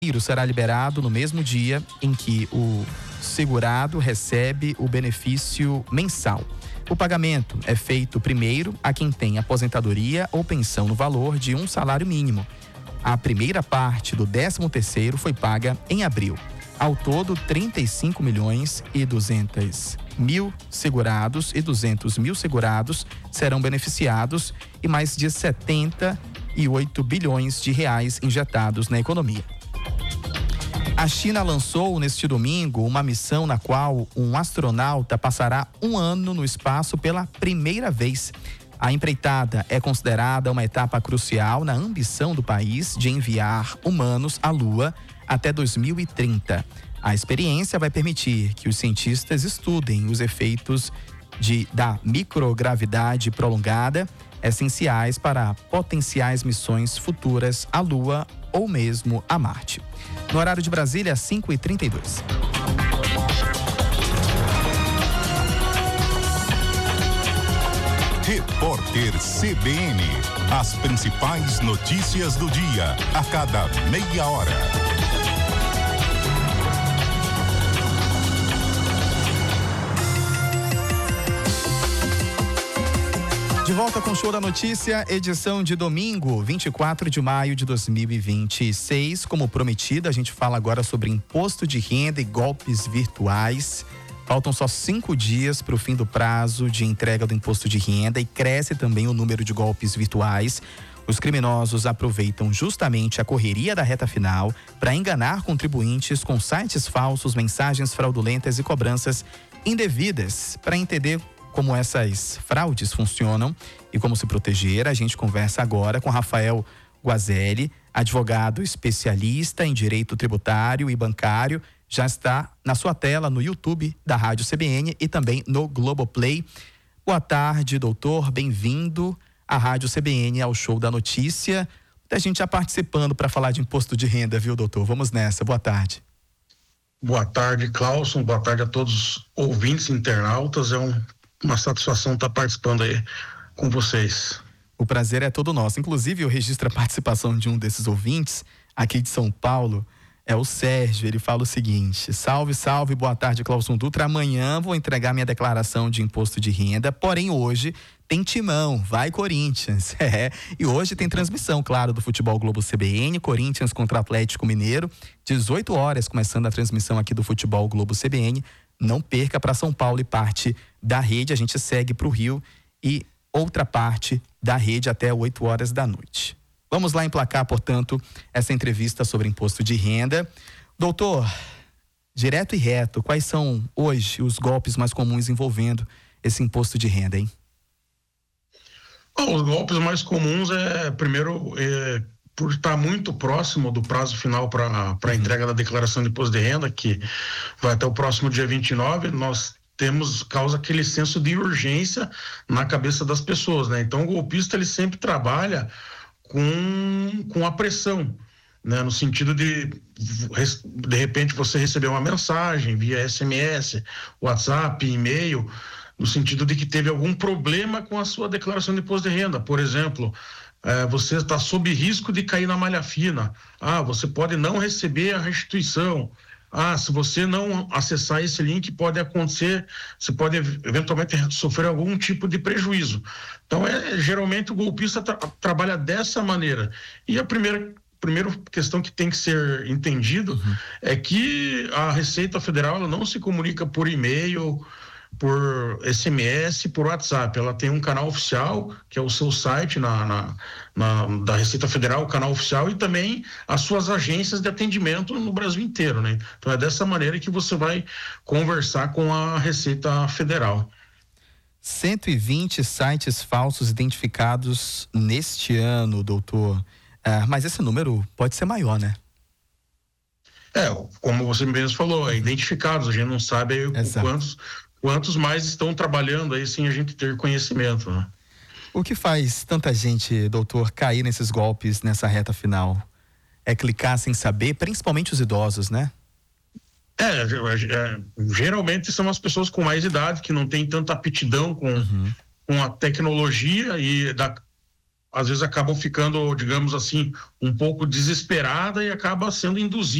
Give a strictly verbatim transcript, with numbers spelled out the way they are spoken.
será liberado no mesmo dia em que o segurado recebe o benefício mensal. O pagamento é feito primeiro a quem tem aposentadoria ou pensão no valor de um salário mínimo. A primeira parte do décimo terceiro foi paga em abril. Ao todo, trinta e cinco milhões e duzentos mil segurados e duzentos mil segurados serão beneficiados e mais de setenta e oito bilhões de reais injetados na economia. A China lançou neste domingo uma missão na qual um astronauta passará um ano no espaço pela primeira vez. A empreitada é considerada uma etapa crucial na ambição do país de enviar humanos à Lua até dois mil e trinta. A experiência vai permitir que os cientistas estudem os efeitos de, da microgravidade prolongada, essenciais para potenciais missões futuras à Lua ou mesmo a Marte. No horário de Brasília, cinco e trinta e dois. Repórter C B N. As principais notícias do dia, a cada meia hora. De volta com o Show da Notícia, edição de domingo, vinte e quatro de maio de dois mil e vinte e seis. Como prometido, a gente fala agora sobre imposto de renda e golpes virtuais. Faltam só cinco dias para o fim do prazo de entrega do imposto de renda e cresce também o número de golpes virtuais. Os criminosos aproveitam justamente a correria da reta final para enganar contribuintes com sites falsos, mensagens fraudulentas e cobranças indevidas. Para entender como essas fraudes funcionam e como se proteger, a gente conversa agora com Rafael Guazelli, advogado especialista em direito tributário e bancário. Já está na sua tela no YouTube da Rádio C B N e também no Globoplay. Boa tarde, doutor. Bem-vindo à Rádio C B N, ao Show da Notícia. A gente já participando para falar de imposto de renda, viu, doutor? Vamos nessa. Boa tarde. Boa tarde, Clauson. Boa tarde a todos os ouvintes internautas. É um uma satisfação estar participando aí com vocês. O prazer é todo nosso. Inclusive, eu registro a participação de um desses ouvintes aqui de São Paulo, é o Sérgio. Ele fala o seguinte: salve, salve, boa tarde, Clauson Dutra. Amanhã vou entregar minha declaração de imposto de renda, porém hoje tem timão, vai Corinthians. É, e hoje tem transmissão, claro, do Futebol Globo C B N, Corinthians contra Atlético Mineiro, dezoito horas, começando a transmissão aqui do Futebol Globo C B N. Não perca para São Paulo e parte da rede. A gente segue para o Rio e outra parte da rede até oito horas da noite. Vamos lá emplacar, portanto, essa entrevista sobre imposto de renda. Doutor, direto e reto, quais são hoje os golpes mais comuns envolvendo esse imposto de renda, hein? Bom, os golpes mais comuns é, primeiro, é, por estar muito próximo do prazo final para a entrega da declaração de imposto de renda, que vai até o próximo dia vinte e nove, nós temos, causa aquele senso de urgência na cabeça das pessoas, né? Então o golpista, ele sempre trabalha com, com a pressão, né? No sentido de, de repente, você receber uma mensagem via S M S, WhatsApp, e-mail, no sentido de que teve algum problema com a sua declaração de imposto de renda. Por exemplo, é, você está sob risco de cair na malha fina. Ah, você pode não receber a restituição. Ah, se você não acessar esse link, pode acontecer, você pode eventualmente sofrer algum tipo de prejuízo. Então, é, geralmente o golpista tra- trabalha dessa maneira. E a primeira, primeira questão que tem que ser entendido uhum. é que a Receita Federal, ela não se comunica por e-mail, por S M S, por WhatsApp. Ela tem um canal oficial, que é o seu site na, na, na, da Receita Federal, o canal oficial, e também as suas agências de atendimento no Brasil inteiro, né? Então é dessa maneira que você vai conversar com a Receita Federal. cento e vinte sites falsos identificados neste ano, doutor. É, mas esse número pode ser maior, né? É, como você mesmo falou, é identificados, a gente não sabe aí quantos, quantos mais estão trabalhando aí sem a gente ter conhecimento, né? O que faz tanta gente, doutor, cair nesses golpes nessa reta final? É clicar sem saber, principalmente os idosos, né? É, é geralmente são as pessoas com mais idade, que não têm tanta aptidão com, uhum. com a tecnologia e da às vezes acabam ficando, digamos assim, um pouco desesperada e acaba sendo induzida